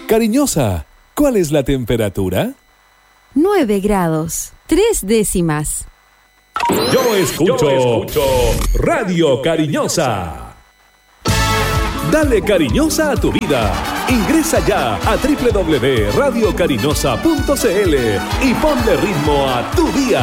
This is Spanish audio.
Cariñosa, ¿cuál es la temperatura? 9 grados, 3 décimas. Yo escucho Radio Cariñosa. Dale cariñosa a tu vida. Ingresa ya a www.radiocariñosa.cl y ponle ritmo a tu día.